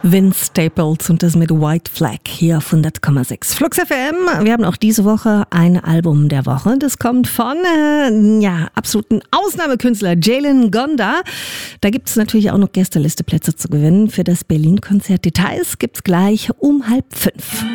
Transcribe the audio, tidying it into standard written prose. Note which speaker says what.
Speaker 1: Vince Staples und das mit White Flag hier auf 100,6 Flux FM. Wir haben auch diese Woche ein Album der Woche. Das kommt von absoluten Ausnahmekünstler Jalen Gonda. Da gibt es natürlich auch noch Gästelisteplätze zu gewinnen für das Berlin-Konzert. Details gibt's gleich um 4:30.